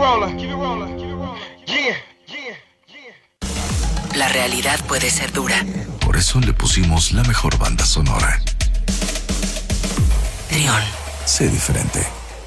La realidad puede ser dura. Por eso le pusimos la mejor banda sonora. Trión. Sé diferente.